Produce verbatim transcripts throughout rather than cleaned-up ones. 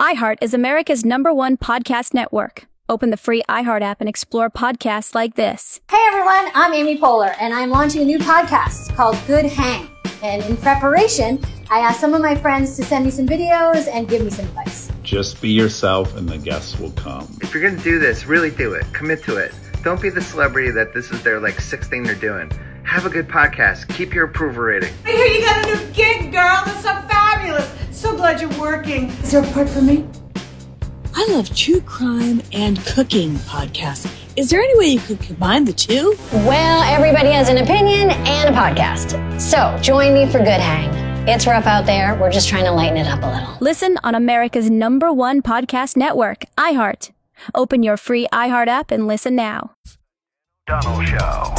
iHeart is America's number one podcast network. Open the free iHeart app and explore podcasts like this. Hey everyone, I'm Amy Poehler, and I'm launching a new podcast called Good Hang. And in preparation, I asked some of my friends to send me some videos and give me some advice. Just be yourself and the guests will come. If you're going to do this, really do it. Commit to it. Don't be the celebrity that this is their like sixth thing they're doing. Have a good podcast. Keep your approval rating. I hear you got a new gig, girl. That's so fabulous. So glad you're working. Is there a part for me? I love true crime and cooking podcasts. Is there any way you could combine the two? Well, everybody has an opinion and a podcast. So join me for Good Hang. It's rough out there. We're just trying to lighten it up a little. Listen on America's number one podcast network, iHeart. Open your free iHeart app and listen now. Donald Show.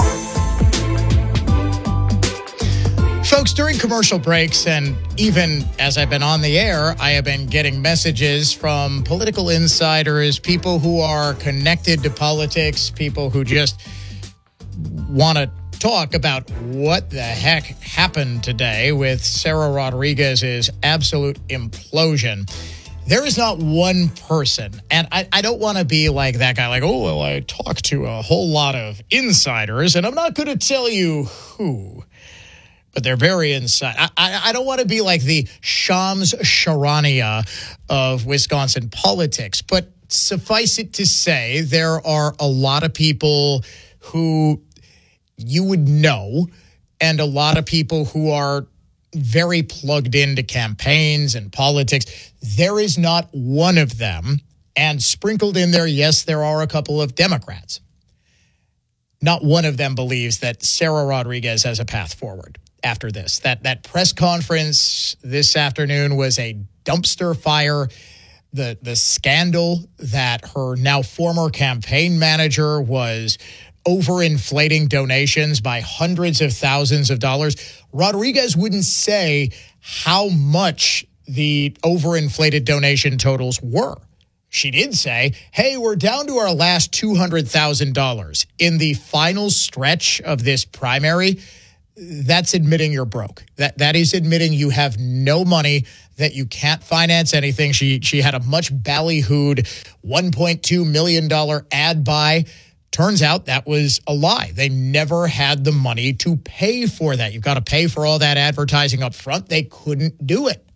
Folks, during commercial breaks and even as I've been on the air, I have been getting messages from political insiders, people who are connected to politics, people who just want to talk about what the heck happened today with Sarah Rodriguez's absolute implosion. There is not one person, and I, I don't want to be like that guy, like, oh, well, I talked to a whole lot of insiders, and I'm not going to tell you who. But they're very inside. I, I, I don't want to be like the Shams Charania of Wisconsin politics, but suffice it to say, there are a lot of people who you would know and a lot of people who are very plugged into campaigns and politics. There is not one of them, and sprinkled in there, yes, there are a couple of Democrats. Not one of them believes that Sarah Rodriguez has a path forward. After this, that that press conference this afternoon was a dumpster fire. The the scandal that her now former campaign manager was overinflating donations by hundreds of thousands of dollars. Rodriguez wouldn't say how much the overinflated donation totals were. She did say, hey, we're down to our last two hundred thousand dollars. In the final stretch of this primary, that's admitting you're broke. That that is admitting you have no money, that you can't finance anything. She she had a much ballyhooed one point two million dollars ad buy. Turns out that was a lie. They never had the money to pay for that. You've got to pay for all that advertising up front. They couldn't do it.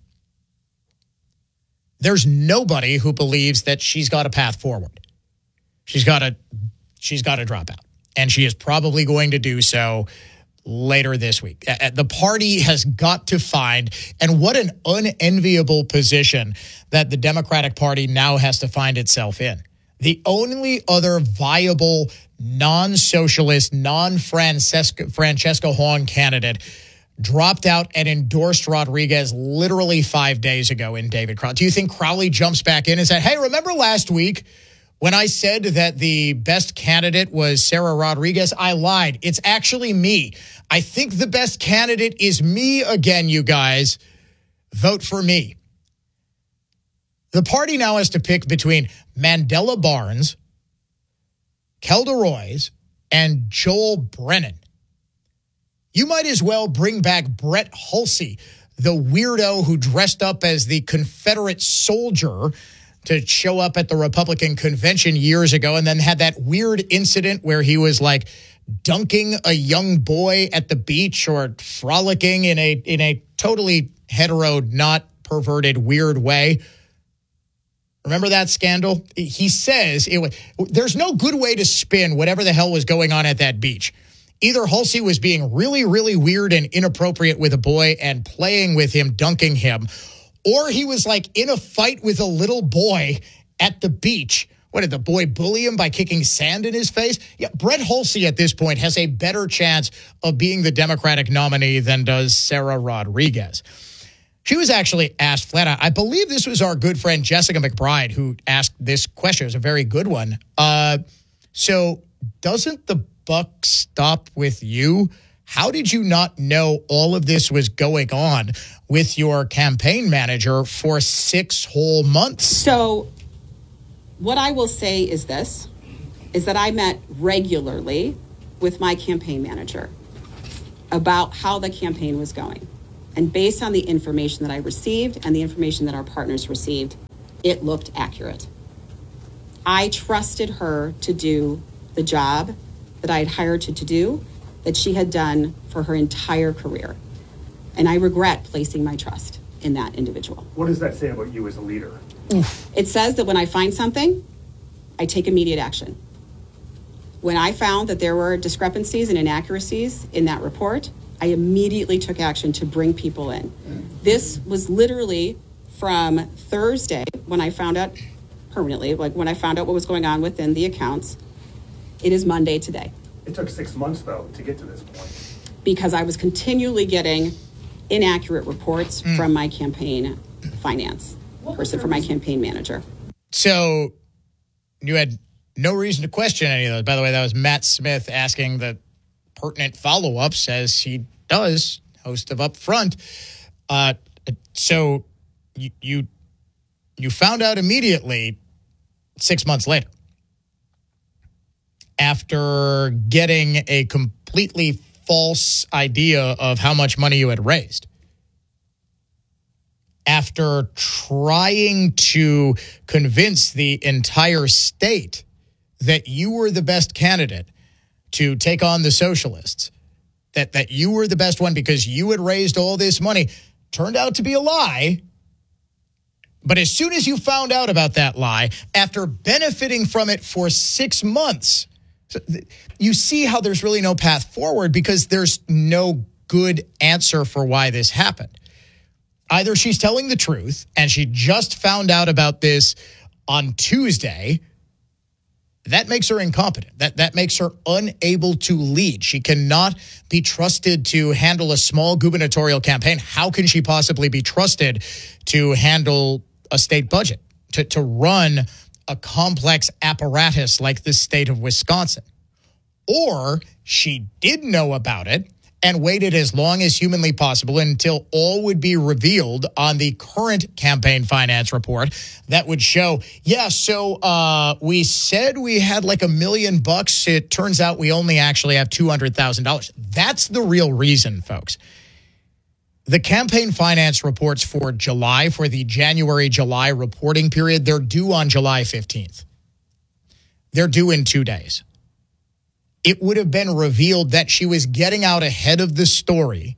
There's nobody who believes that she's got a path forward. She's got to she's got to drop out. And she is probably going to do so later this week. The party has got to find, and what an unenviable position that the Democratic Party now has to find itself in. The only other viable non-socialist, non-Francesca Francesca Hahn candidate dropped out and endorsed Rodriguez literally five days ago in David Crowley. Do you think Crowley jumps back in and said, hey, remember last week when I said that the best candidate was Sarah Rodriguez? I lied. It's actually me. I think the best candidate is me again, you guys. Vote for me. The party now has to pick between Mandela Barnes, Kelda Roys, and Joel Brennan. You might as well bring back Brett Hulsey, the weirdo who dressed up as the Confederate soldier to show up at the Republican convention years ago and then had that weird incident where he was like dunking a young boy at the beach or frolicking in a in a totally hetero, not perverted, weird way. Remember that scandal? He says it, there's no good way to spin whatever the hell was going on at that beach. Either Hulsey was being really, really weird and inappropriate with a boy and playing with him, dunking him, or he was like in a fight with a little boy at the beach. What, did the boy bully him by kicking sand in his face? Yeah, Brett Hulsey at this point has a better chance of being the Democratic nominee than does Sarah Rodriguez. She was actually asked flat out. I believe this was our good friend Jessica McBride who asked this question. It was a very good one. Uh, so doesn't the buck stop with you? How did you not know all of this was going on with your campaign manager for six whole months? So what I will say is this, is that I met regularly with my campaign manager about how the campaign was going. And based on the information that I received and the information that our partners received, it looked accurate. I trusted her to do the job that I had hired her to do, that she had done for her entire career. And I regret placing my trust in that individual. What does that say about you as a leader? It says that when I find something, I take immediate action. When I found that there were discrepancies and inaccuracies in that report, I immediately took action to bring people in. This was literally from Thursday when I found out permanently, like when I found out what was going on within the accounts. It is Monday today. It took six months, though, to get to this point. Because I was continually getting inaccurate reports mm. from my campaign finance person, from my campaign manager. So you had no reason to question any of those. By the way, that was Matt Smith asking the pertinent follow-ups, as he does, host of Up Front. Uh, so you, you you found out immediately six months later, after getting a completely false idea of how much money you had raised. After trying to convince the entire state that you were the best candidate to take on the socialists, that, that you were the best one because you had raised all this money, turned out to be a lie. But as soon as you found out about that lie, after benefiting from it for six months, you see how there's really no path forward because there's no good answer for why this happened. Either she's telling the truth and she just found out about this on Tuesday. That makes her incompetent. That that makes her unable to lead. She cannot be trusted to handle a small gubernatorial campaign. How can she possibly be trusted to handle a state budget, to, to run a complex apparatus like the state of Wisconsin? Or she did know about it and waited as long as humanly possible until all would be revealed on the current campaign finance report that would show, yeah, so uh, we said we had like a million bucks. It turns out we only actually have two hundred thousand dollars. That's the real reason, folks. The campaign finance reports for July, for the January-July reporting period, they're due on July fifteenth. They're due in two days. It would have been revealed that she was getting out ahead of the story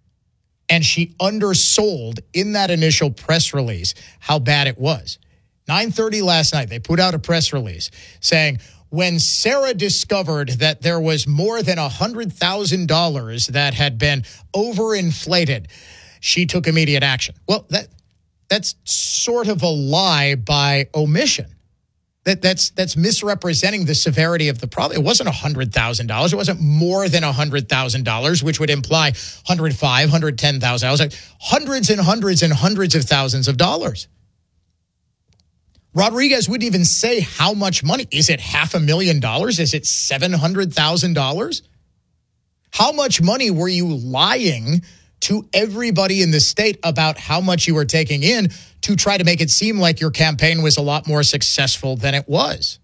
and she undersold in that initial press release how bad it was. nine thirty last night, they put out a press release saying, when Sarah discovered that there was more than one hundred thousand dollars that had been overinflated, she took immediate action. Well, that that's sort of a lie by omission. That that's that's misrepresenting the severity of the problem. It wasn't one hundred thousand dollars. It wasn't more than one hundred thousand dollars, which would imply one hundred five thousand dollars, one hundred ten thousand dollars, like hundreds and hundreds and hundreds of thousands of dollars. Rodriguez wouldn't even say how much money. Is it half a million dollars? Is it seven hundred thousand dollars? How much money were you lying to everybody in the state about how much you were taking in to try to make it seem like your campaign was a lot more successful than it was?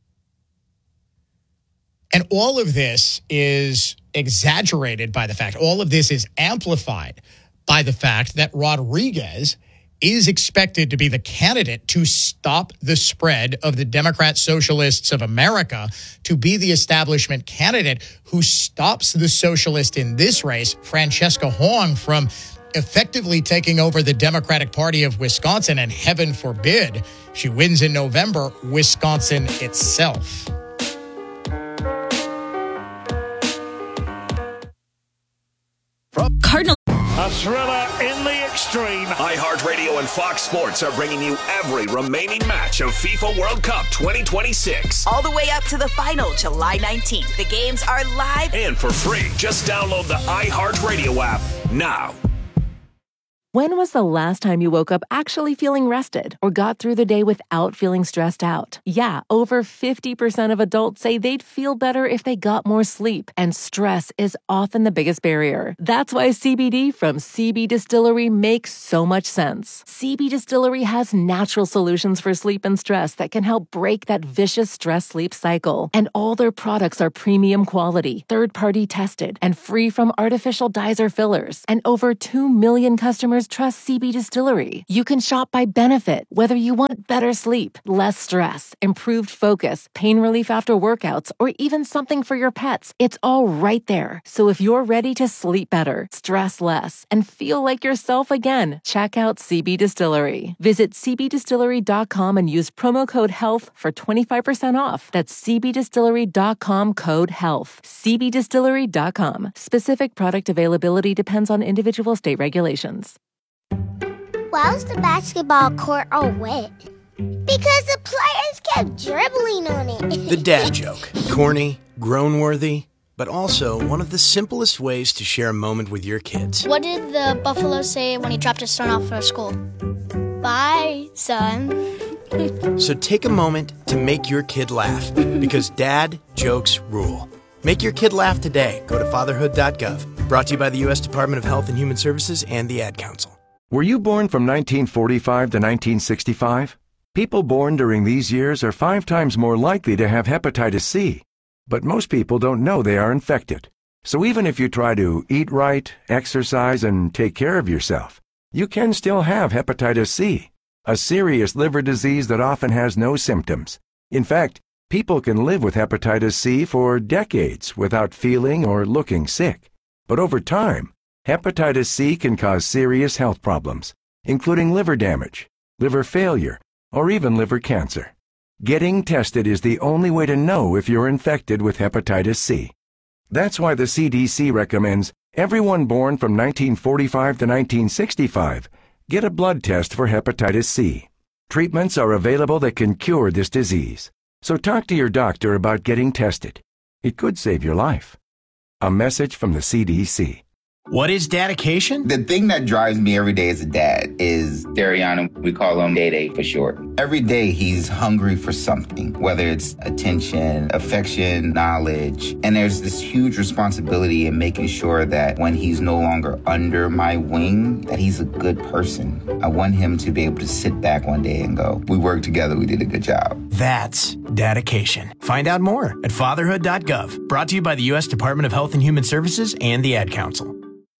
And all of this is exaggerated by the fact, all of this is amplified by the fact that Rodriguez is expected to be the candidate to stop the spread of the Democrat Socialists of America, to be the establishment candidate who stops the socialist in this race, Francesca Hong, from effectively taking over the Democratic Party of Wisconsin, and heaven forbid she wins in November, Wisconsin itself. Cardinal. A thriller in the extreme. iHeartRadio and Fox Sports are bringing you every remaining match of FIFA World Cup twenty twenty-six. All the way up to the final, July nineteenth. The games are live and for free. Just download the iHeartRadio app now. When was the last time you woke up actually feeling rested or got through the day without feeling stressed out? Yeah, over fifty percent of adults say they'd feel better if they got more sleep, and stress is often the biggest barrier. That's why C B D from C B Distillery makes so much sense. C B Distillery has natural solutions for sleep and stress that can help break that vicious stress-sleep cycle. And all their products are premium quality, third-party tested, and free from artificial dyes or fillers. And over two million customers customers trust C B Distillery. You can shop by benefit, whether you want better sleep, less stress, improved focus, pain relief after workouts, or even something for your pets. It's all right there. So if you're ready to sleep better, stress less, and feel like yourself again, check out C B Distillery. Visit c b distillery dot com and use promo code HEALTH for twenty-five percent off. That's c b distillery dot com, code HEALTH. c b distillery dot com. Specific product availability depends on individual state regulations. Why was the basketball court all wet? Because the players kept dribbling on it. The dad joke. Corny, groan-worthy, but also one of the simplest ways to share a moment with your kids. What did the buffalo say when he dropped his son off for school? Bye, son. So take a moment to make your kid laugh, because dad jokes rule. Make your kid laugh today. Go to fatherhood dot gov. Brought to you by the U S Department of Health and Human Services and the Ad Council. Were you born from nineteen forty-five to nineteen sixty-five? People born during these years are five times more likely to have hepatitis C. But most people don't know they are infected. So even if you try to eat right, exercise, and take care of yourself, you can still have hepatitis C, a serious liver disease that often has no symptoms. In fact, people can live with hepatitis C for decades without feeling or looking sick. But over time, hepatitis C can cause serious health problems, including liver damage, liver failure, or even liver cancer. Getting tested is the only way to know if you're infected with hepatitis C. That's why the C D C recommends everyone born from nineteen forty-five to nineteen sixty-five get a blood test for hepatitis C. Treatments are available that can cure this disease. So talk to your doctor about getting tested. It could save your life. A message from the C D C. What is dedication? The thing that drives me every day as a dad is Dariana. We call him Day Day for short. Every day he's hungry for something, whether it's attention, affection, knowledge. And there's this huge responsibility in making sure that when he's no longer under my wing, that he's a good person. I want him to be able to sit back one day and go, we worked together, we did a good job. That's dedication. Find out more at fatherhood dot gov. Brought to you by the U S Department of Health and Human Services and the Ad Council.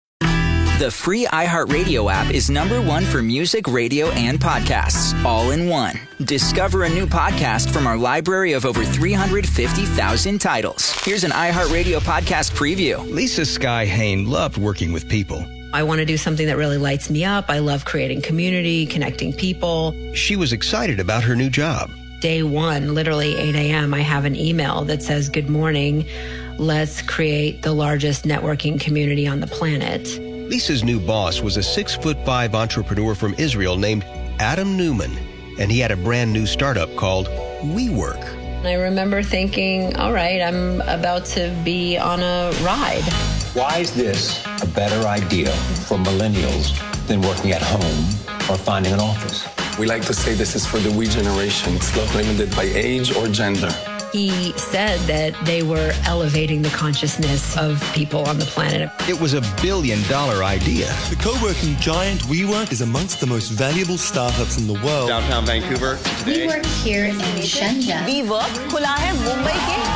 The free iHeartRadio app is number one for music, radio, and podcasts, all in one. Discover a new podcast from our library of over three hundred fifty thousand titles. Here's an iHeartRadio podcast preview. Lisa Sky Hain loved working with people. I want to do something that really lights me up. I love creating community, connecting people. She was excited about her new job. Day one, literally eight a.m., I have an email that says, good morning, let's create the largest networking community on the planet. Lisa's new boss was a six foot five entrepreneur from Israel named Adam Newman, and he had a brand new startup called WeWork. I remember thinking, all right, I'm about to be on a ride. Why is this a better idea for millennials than working at home or finding an office? We like to say this is for the we generation. It's not limited by age or gender. He said that they were elevating the consciousness of people on the planet. It was a billion dollar idea. The co-working giant WeWork is amongst the most valuable startups in the world. Downtown Vancouver today. WeWork here in Shenzhen. WeWork खुला है मुंबई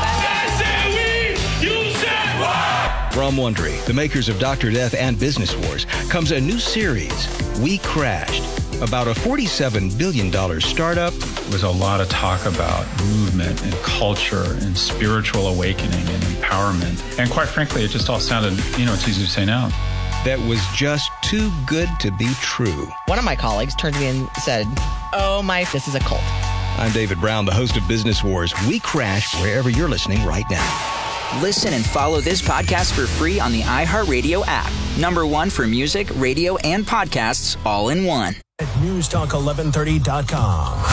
के. From Wondery, the makers of Doctor Death and Business Wars, comes a new series, We Crashed, about a forty-seven billion dollars startup. There was a lot of talk about movement and culture and spiritual awakening and empowerment. And quite frankly, it just all sounded, you know, it's easy to say now. That was just too good to be true. One of my colleagues turned to me and said, oh my, this is a cult. I'm David Brown, the host of Business Wars. We Crash wherever you're listening right now. Listen and follow this podcast for free on the iHeartRadio app. Number one for music, radio, and podcasts, all in one. At News Talk eleven thirty dot com.